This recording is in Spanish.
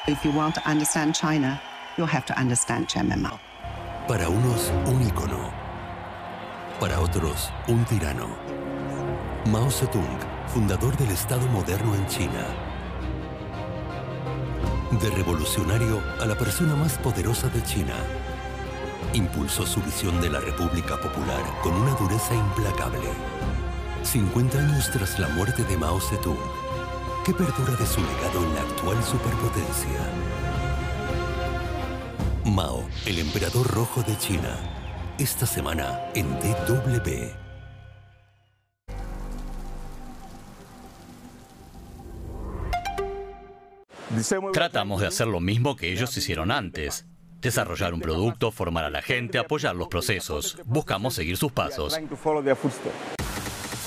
If you want to understand China, you'll have to understand Chairman Mao. Para unos, un ícono. Para otros, un tirano. Mao Zedong, fundador del Estado moderno en China. De revolucionario a la persona más poderosa de China. Impulsó su visión de la República Popular con una dureza implacable. 50 años tras la muerte de Mao Zedong, ¿qué perdura de su legado en la actual superpotencia? Mao, el emperador rojo de China. Esta semana en DW. Tratamos de hacer lo mismo que ellos hicieron antes. Desarrollar un producto, formar a la gente, apoyar los procesos. Buscamos seguir sus pasos.